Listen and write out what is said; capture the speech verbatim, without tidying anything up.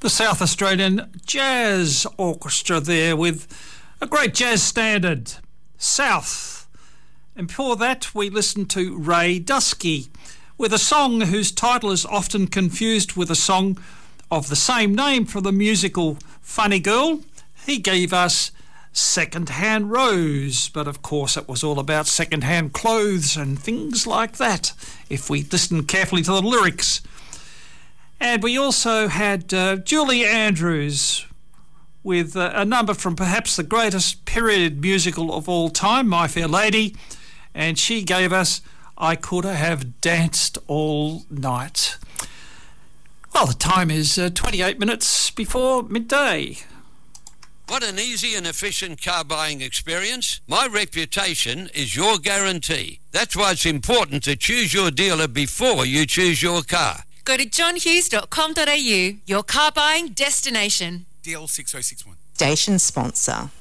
The South Australian Jazz Orchestra there with a great jazz standard, South. And before that we listened to Ray Dusky with a song whose title is often confused with a song of the same name from the musical Funny Girl. He gave us Second-Hand Rose, but of course it was all about second-hand clothes and things like that, if we listen carefully to the lyrics. And we also had uh, Julie Andrews with uh, a number from perhaps the greatest period musical of all time, My Fair Lady, and she gave us I Could Have Danced All Night. Well, the time is uh, twenty-eight minutes before midday. Want an easy and efficient car buying experience? My reputation is your guarantee. That's why it's important to choose your dealer before you choose your car. Go to john hughes dot com dot a u, your car buying destination. D L six oh six one. Station sponsor.